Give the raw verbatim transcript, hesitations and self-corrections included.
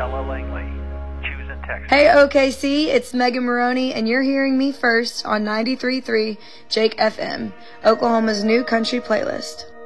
Ella Langley, choosing Texas. Hey O K C, it's Megan Maroney, and you're hearing me first on ninety-three point three Jake F M, Oklahoma's new country playlist.